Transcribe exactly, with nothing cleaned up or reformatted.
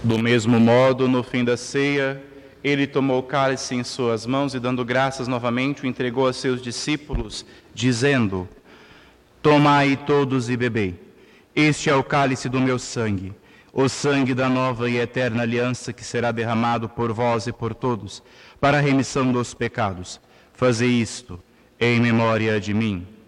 Do mesmo modo, no fim da ceia, ele tomou o cálice em suas mãos e, dando graças novamente, o entregou a seus discípulos, dizendo: Tomai todos e bebei. Este é o cálice do meu sangue, o sangue da nova e eterna aliança que será derramado por vós e por todos, para a remissão dos pecados. Fazei isto em memória de mim.